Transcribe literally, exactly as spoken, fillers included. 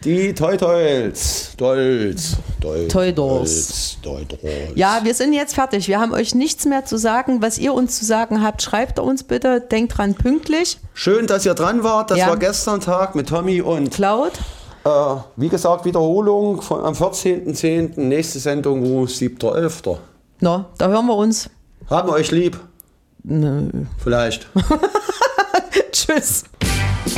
Die Toy-Toys. Dolls. Toy-Dolls. Ja, wir sind jetzt fertig. Wir haben euch nichts mehr zu sagen. Was ihr uns zu sagen habt, schreibt uns bitte. Denkt dran, pünktlich. Schön, dass ihr dran wart. Das ja. war gestern Tag mit Tommy und Cloud. Äh, wie gesagt, Wiederholung von, am vierzehnten zehnten Nächste Sendung, siebter elfter Na, da hören wir uns. Haben wir euch lieb? Nö. Vielleicht. Tschüss.